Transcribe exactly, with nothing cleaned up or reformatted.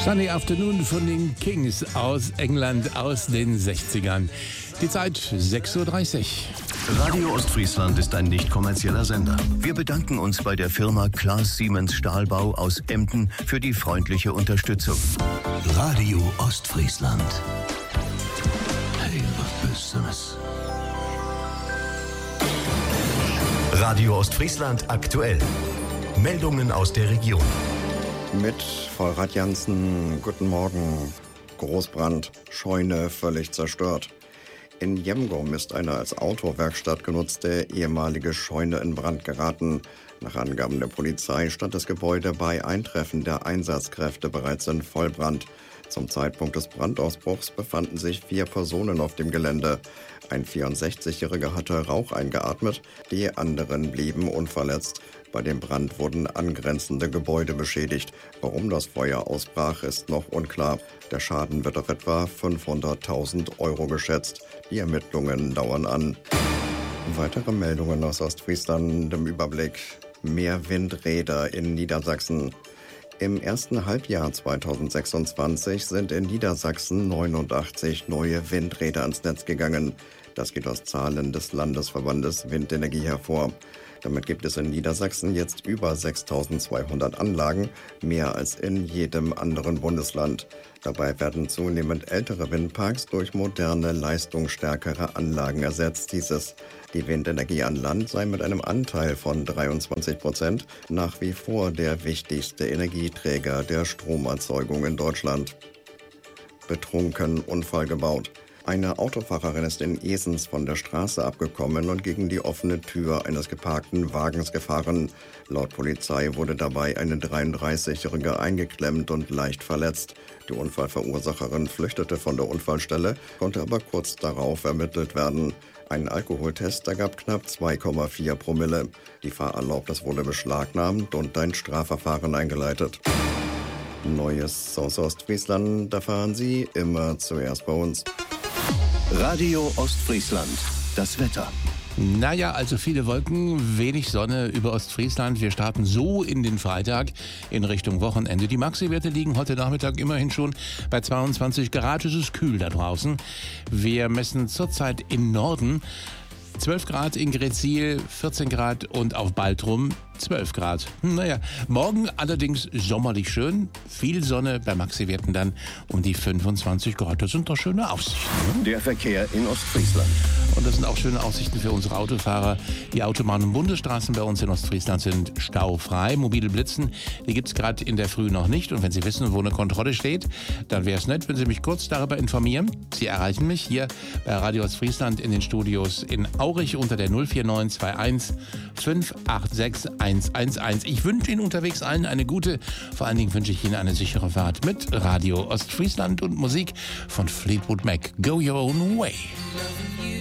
Sunday Afternoon von den Kings aus England aus den sechzigern. Die Zeit sechs Uhr dreißig. Radio Ostfriesland ist ein nicht kommerzieller Sender. Wir bedanken uns bei der Firma Klaas Siemens Stahlbau aus Emden für die freundliche Unterstützung. Radio Ostfriesland. Hey, was Besseres. Radio Ostfriesland aktuell. Meldungen aus der Region. Mit Vollrad Jansen, guten Morgen. Großbrand, Scheune völlig zerstört. In Jemgum ist eine als Autowerkstatt genutzte ehemalige Scheune in Brand geraten. Nach Angaben der Polizei stand das Gebäude bei Eintreffen der Einsatzkräfte bereits in Vollbrand. Zum Zeitpunkt des Brandausbruchs befanden sich vier Personen auf dem Gelände. Ein vierundsechzigjähriger hatte Rauch eingeatmet, die anderen blieben unverletzt. Bei dem Brand wurden angrenzende Gebäude beschädigt. Warum das Feuer ausbrach, ist noch unklar. Der Schaden wird auf etwa fünfhunderttausend Euro geschätzt. Die Ermittlungen dauern an. Weitere Meldungen aus Ostfriesland im Überblick. Mehr Windräder in Niedersachsen. Im ersten Halbjahr zweitausendsechsundzwanzig sind in Niedersachsen neunundachtzig neue Windräder ans Netz gegangen. Das geht aus Zahlen des Landesverbandes Windenergie hervor. Damit gibt es in Niedersachsen jetzt über sechstausendzweihundert Anlagen, mehr als in jedem anderen Bundesland. Dabei werden zunehmend ältere Windparks durch moderne, leistungsstärkere Anlagen ersetzt, hieß es. Die Windenergie an Land sei mit einem Anteil von dreiundzwanzig Prozent nach wie vor der wichtigste Energieträger der Stromerzeugung in Deutschland. Betrunken Unfall gebaut. Eine Autofahrerin ist in Esens von der Straße abgekommen und gegen die offene Tür eines geparkten Wagens gefahren. Laut Polizei wurde dabei eine dreiunddreißigjährige eingeklemmt und leicht verletzt. Die Unfallverursacherin flüchtete von der Unfallstelle, konnte aber kurz darauf ermittelt werden. Ein Alkoholtest ergab knapp zwei Komma vier Promille. Die Fahrerlaubnis wurde beschlagnahmt und ein Strafverfahren eingeleitet. Neues aus Ostfriesland erfahren Sie immer zuerst bei uns. Radio Ostfriesland. Das Wetter. Naja, also viele Wolken, wenig Sonne über Ostfriesland. Wir starten so in den Freitag in Richtung Wochenende. Die Maxi-Werte liegen heute Nachmittag immerhin schon bei zweiundzwanzig Grad. Es ist kühl da draußen. Wir messen zurzeit im Norden zwölf Grad in Gretzil, vierzehn Grad und auf Baltrum zwölf Grad. Naja, morgen allerdings sommerlich schön. Viel Sonne, bei Maxi-Werten dann um die fünfundzwanzig Grad. Das sind doch schöne Aussichten. Der Verkehr in Ostfriesland. Und das sind auch schöne Aussichten für unsere Autofahrer. Die Autobahnen und Bundesstraßen bei uns in Ostfriesland sind staufrei. Mobile Blitzen, die gibt es gerade in der Früh noch nicht. Und wenn Sie wissen, wo eine Kontrolle steht, dann wäre es nett, wenn Sie mich kurz darüber informieren. Sie erreichen mich hier bei Radio Ostfriesland in den Studios in Aurich unter der null vier neun zwei eins fünf acht sechs eins eins eins. Ich wünsche Ihnen unterwegs allen eine gute, vor allen Dingen wünsche ich Ihnen eine sichere Fahrt mit Radio Ostfriesland und Musik von Fleetwood Mac. Go your own way.